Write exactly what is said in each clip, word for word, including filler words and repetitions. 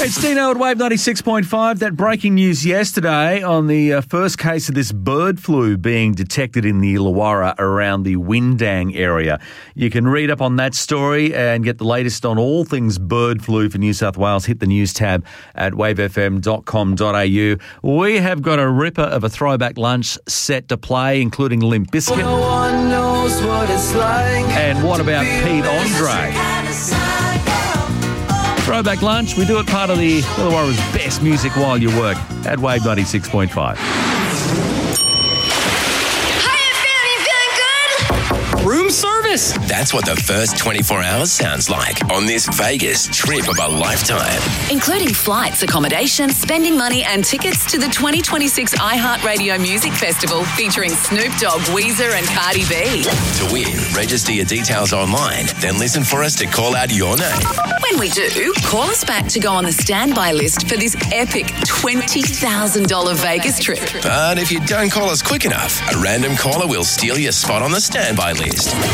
it's Dino at Wave ninety-six point five. That breaking news yesterday on the uh, first case of this bird flu being detected in the Illawarra around the Windang area. You can read up on that story and get the latest on all things bird flu for New South Wales. Hit the news tab at wave f m dot com dot a u. We have got a ripper of a throwback lunch set to play, including Limp Bizkit. No one knows what it's like. And what about Pete Andre? Throwback lunch, we do it part of the Illawarra's best music while you work at Wave ninety-six point five. Room service. That's what the first twenty-four hours sounds like on this Vegas trip of a lifetime. Including flights, accommodation, spending money and tickets to the twenty twenty-six iHeartRadio Music Festival featuring Snoop Dogg, Weezer and Cardi B. To win, register your details online, then listen for us to call out your name. When we do, call us back to go on the standby list for this epic twenty thousand dollars Vegas trip. But if you don't call us quick enough, a random caller will steal your spot on the standby list.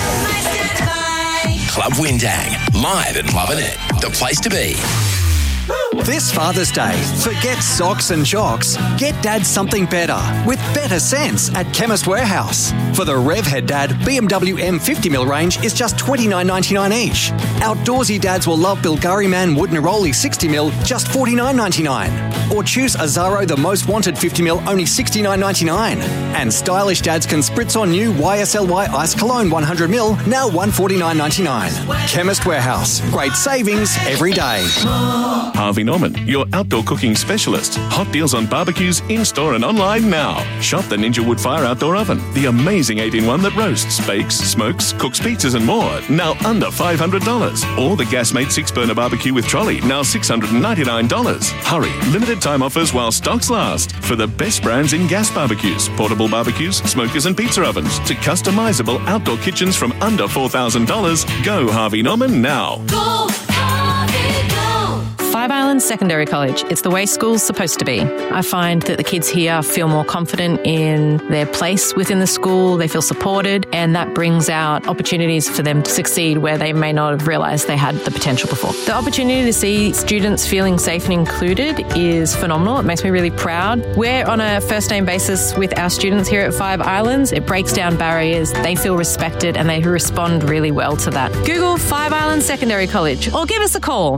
Club Windang, live and loving it. The place to be. This Father's Day, forget socks and jocks. Get Dad something better with better sense at Chemist Warehouse. For the Revhead Dad, B M W M fifty mil range is just twenty-nine ninety-nine each. Outdoorsy dads will love Bilgari Man Wood Neroli sixty mil, just forty-nine ninety-nine. Or choose Azaro The Most Wanted fifty mil, only sixty-nine ninety-nine. And stylish dads can spritz on new Y S L Y Ice Cologne one hundred mil, now one forty-nine ninety-nine. Chemist Warehouse, great savings every day. Harvey Norman, your outdoor cooking specialist. Hot deals on barbecues in-store and online now. Shop the Ninja Wood Fire Outdoor Oven, the amazing eight in one that roasts, bakes, smokes, cooks pizzas and more, now under five hundred dollars. Or the Gasmate six-burner barbecue with trolley, now six hundred ninety-nine dollars. Hurry, limited time offers while stocks last. For the best brands in gas barbecues, portable barbecues, smokers and pizza ovens, to customizable outdoor kitchens from under four thousand dollars, go Harvey Norman now. Go, Harvey, go. Five Islands Secondary College. It's the way school's supposed to be. I find that the kids here feel more confident in their place within the school. They feel supported, and that brings out opportunities for them to succeed where they may not have realised they had the potential before. The opportunity to see students feeling safe and included is phenomenal. It makes me really proud. We're on a first name basis with our students here at Five Islands. It breaks down barriers. They feel respected and they respond really well to that. Google Five Islands Secondary College or give us a call.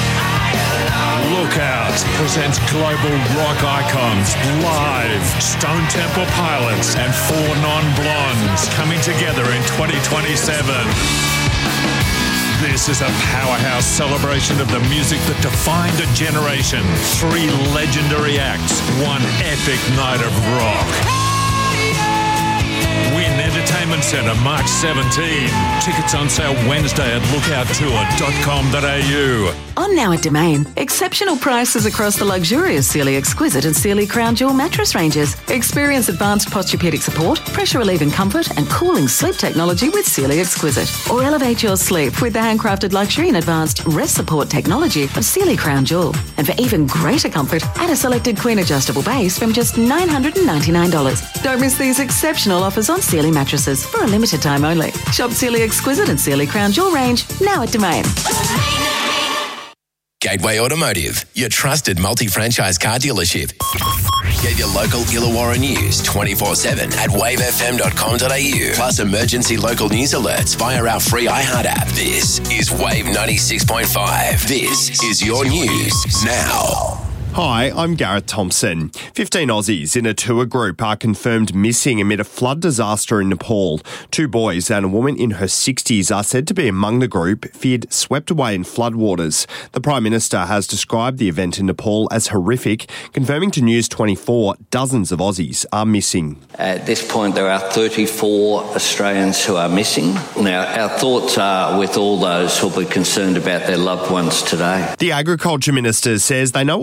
Lookout presents global rock icons live. Stone Temple Pilots and Four Non-Blondes coming together in twenty twenty-seven. This is a powerhouse celebration of the music that defined a generation. Three legendary acts, one epic night of rock. Win Entertainment Centre, March seventeenth. Tickets on sale Wednesday at lookout tour dot com dot a u. On now at Domain, exceptional prices across the luxurious Sealy Exquisite and Sealy Crown Jewel mattress ranges. Experience advanced posturepedic support, pressure relieving comfort and cooling sleep technology with Sealy Exquisite. Or elevate your sleep with the handcrafted luxury and advanced rest support technology of Sealy Crown Jewel. And for even greater comfort, add a selected queen adjustable base from just nine hundred ninety-nine dollars. Don't miss these exceptional offers on Sealy mattresses for a limited time only. Shop Sealy Exquisite and Sealy Crown Jewel range now at Domain. Gateway Automotive, your trusted multi-franchise car dealership. Get your local Illawarra news twenty-four seven at wave f m dot com dot a u. Plus emergency local news alerts via our free iHeart app. This is Wave ninety-six point five. This is your news now. Hi, I'm Gareth Thompson. fifteen Aussies in a tour group are confirmed missing amid a flood disaster in Nepal. Two boys and a woman in her sixties are said to be among the group, feared swept away in floodwaters. The Prime Minister has described the event in Nepal as horrific, confirming to News twenty-four dozens of Aussies are missing. At this point, there are thirty-four Australians who are missing. Now, our thoughts are with all those who will be concerned about their loved ones today. The Agriculture Minister says they know what to do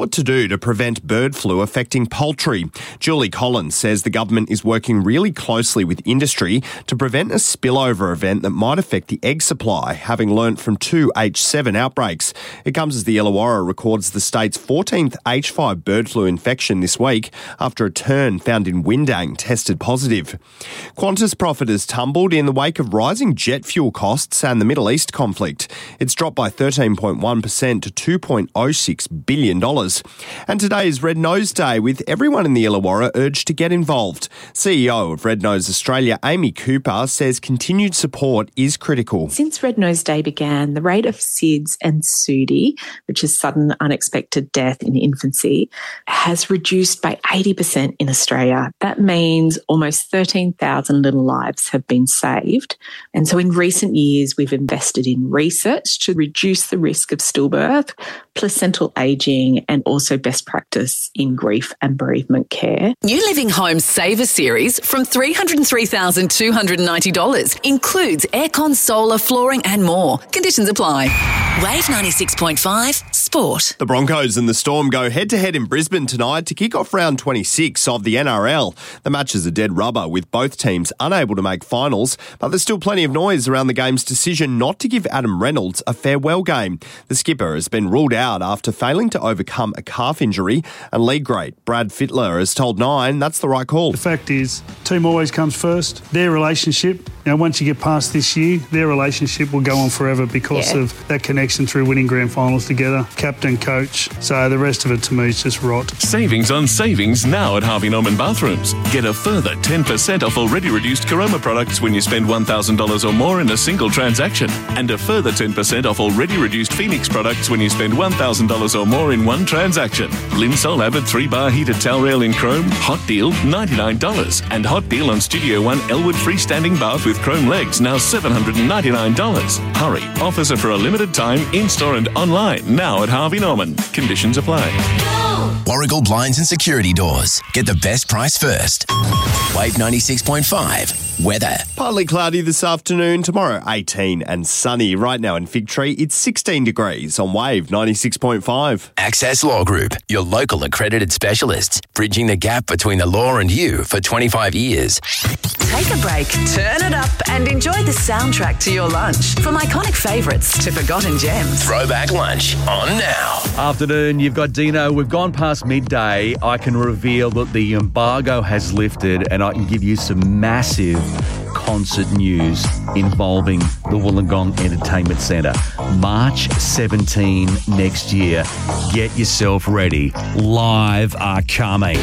do to prevent bird flu affecting poultry? Julie Collins says the government is working really closely with industry to prevent a spillover event that might affect the egg supply, having learnt from two H seven outbreaks. It comes as the Illawarra records the state's fourteenth H five bird flu infection this week after a tern found in Windang tested positive. Qantas profit has tumbled in the wake of rising jet fuel costs and the Middle East conflict. It's dropped by thirteen point one percent to two point oh six billion dollars. And today is Red Nose Day, with everyone in the Illawarra urged to get involved. C E O of Red Nose Australia, Amy Cooper, says continued support is critical. Since Red Nose Day began, the rate of S I D S and S U D I, which is sudden unexpected death in infancy, has reduced by eighty percent in Australia. That means almost thirteen thousand little lives have been saved. And so in recent years, we've invested in research to reduce the risk of stillbirth, placental ageing, and also best practice in grief and bereavement care. New Living Homes Saver Series from three hundred three thousand two hundred ninety dollars includes aircon, solar, flooring and more. Conditions apply. Wave ninety-six point five Sport. The Broncos and the Storm go head-to-head in Brisbane tonight to kick off round twenty-six of the N R L. The match is a dead rubber, with both teams unable to make finals, but there's still plenty of noise around the game's decision not to give Adam Reynolds a farewell game. The skipper has been ruled out after failing to overcome a calf injury, and league great Brad Fittler has told Nine that's the right call. The fact is, team always comes first. Their relationship, now once you get past this year, their relationship will go on forever because yeah. of that connection through winning grand finals together, captain, coach. So the rest of it to me is just rot. Savings on savings now at Harvey Norman Bathrooms. Get a further ten percent off already reduced Caroma products when you spend one thousand dollars or more in a single transaction, and a further ten percent off already reduced Phoenix products when you spend one thousand dollars or more in one transaction. Linsol Avid three bar heated towel rail in chrome, hot deal ninety-nine dollars, and hot deal on Studio One Elwood freestanding bath with chrome legs now seven hundred ninety-nine dollars. Hurry, offers are for a limited time in-store and online now at Harvey Norman. Conditions apply. Warragul Blinds and Security Doors. Get the best price first. Wave ninety-six point five. Weather. Partly cloudy this afternoon, tomorrow eighteen and sunny. Right now in Fig Tree, it's sixteen degrees on Wave ninety-six point five. Access Law Group, your local accredited specialists, bridging the gap between the law and you for twenty-five years. Take a break, turn it up and enjoy the soundtrack to your lunch. From iconic favourites to forgotten gems. Throwback Lunch on now. Afternoon, you've got Dino. We've gone past midday. I can reveal that the embargo has lifted and I can give you some massive concert news involving the Wollongong Entertainment Centre. March seventeenth next year. Get yourself ready. Live are coming.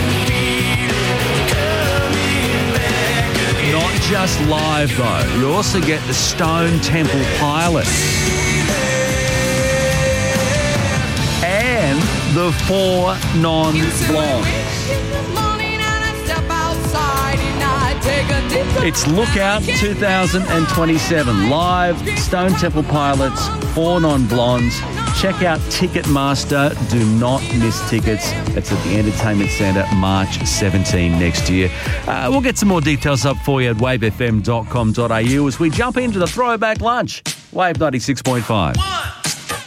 Not just live though. You also get the Stone Temple Pilots. And the Four Non-Blondes. It's Lookout two thousand twenty-seven. Live, Stone Temple Pilots, Four Non-Blondes. Check out Ticketmaster. Do not miss tickets. It's at the Entertainment Centre, March seventeenth next year. Uh, we'll get some more details up for you at wave f m dot com dot a u as we jump into the Throwback Lunch. Wave ninety-six point five. One.